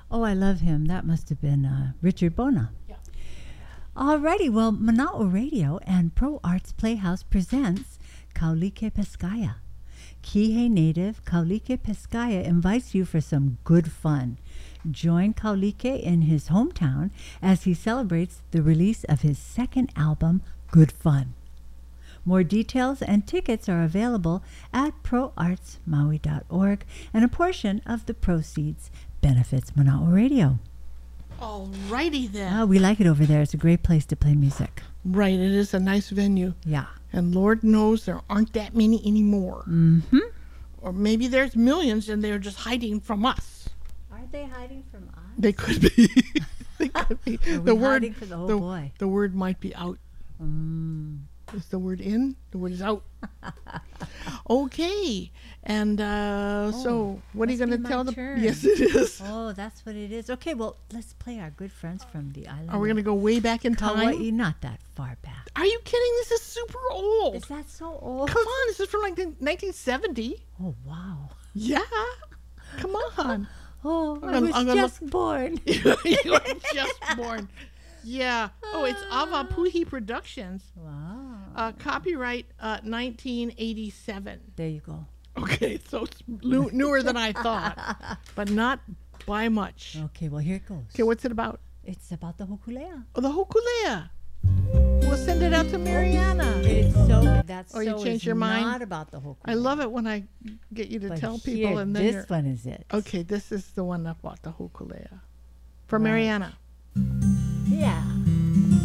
Oh, I love him. That must have been Richard Bona. Yeah. Alrighty, well, Mana'o Radio and Pro Arts Playhouse presents Kaulike Peskaya. Kihei native Kaulike Peskaya invites you for some good fun. Join Kaulike in his hometown as he celebrates the release of his second album, Good Fun. More details and tickets are available at proartsmaui.org, and a portion of the proceeds benefits Mana'o Radio. Alrighty then. We like it over there. It's a great place to play music. Right, it is a nice venue. Yeah. And Lord knows there aren't that many anymore. Mm-hmm. Or maybe there's millions and they're just hiding from us. Aren't they hiding from us? They could be. They could be. Hiding for the whole boy? The word might be out. Is the word in? The word is out. Okay. And so what are you going to tell them? Yes, it is. Oh, that's what it is. Okay, well, let's play our good friends from the island. Are we going to go way back in time? Kauai, not that far back. Are you kidding? This is super old. Is that so old? Come on, this is from like 1970. Oh, wow. Yeah. Come on. Oh, I was just born. You were just born. Yeah. Oh, it's Avapuhi Productions. Wow. Copyright 1987. There you go. Okay, so it's newer than I thought, but not by much. Okay, well, here it goes. Okay, what's it about? It's about the hokulea. Oh, the hokulea. We'll send it out to Mariana. It's so, that's Oh, you changed your mind? not about the hokulea. I love it when I get you to But tell people here, and then this one is it. Okay, this is the one about the hokulea. For Mariana. Yeah.